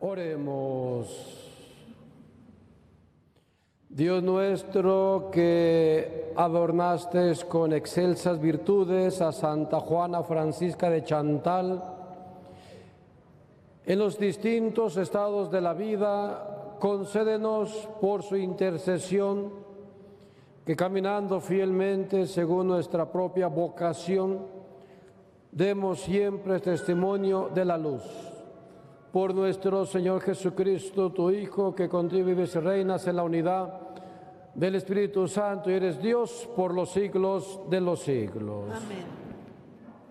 Oremos. Dios nuestro, que adornaste con excelsas virtudes a Santa Juana Francisca de Chantal, en los distintos estados de la vida, concédenos por su intercesión que caminando fielmente según nuestra propia vocación, demos siempre testimonio de la luz. Por nuestro Señor Jesucristo, tu Hijo, que contigo vives y reinas en la unidad del Espíritu Santo y eres Dios por los siglos de los siglos. Amén.